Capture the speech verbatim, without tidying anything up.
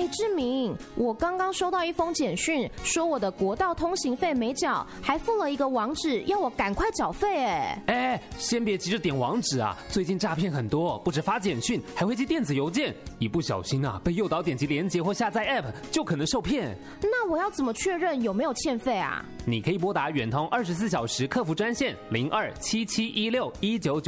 哎，志明，我刚刚收到一封简讯，说我的国道通行费没缴，还附了一个网址，要我赶快缴费。哎， 哎，先别急着点网址啊，最近诈骗很多，不止发简讯，还会寄电子邮件，一不小心啊，被诱导点击连结或下载 App， 就可能受骗。 那我要怎么确认有没有欠费啊？ 你可以拨打远通二十四小时客服专线零二七七一六一九九。